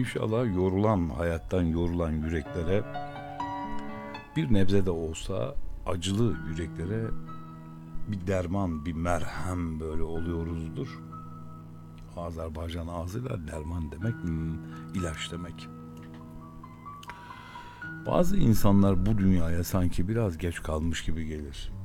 İnşallah hayattan yorulan yüreklere, bir nebze de olsa acılı yüreklere bir derman, bir merhem böyle oluyoruzdur. Azerbaycan ağzıyla derman demek, ilaç demek. Bazı insanlar bu dünyaya sanki biraz geç kalmış gibi gelir.